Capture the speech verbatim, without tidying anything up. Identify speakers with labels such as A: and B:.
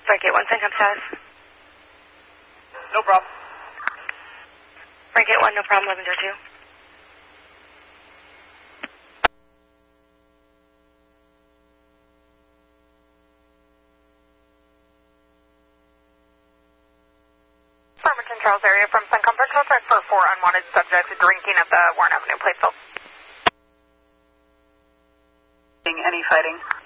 A: Frank eight one, Syncom status.
B: No problem.
A: Frank eight one, no problem, eleven zero two.
C: Farmington Charles area from Sun Comfort, contract for four unwanted subjects drinking at the Warren Avenue Platefield.
B: Any fighting?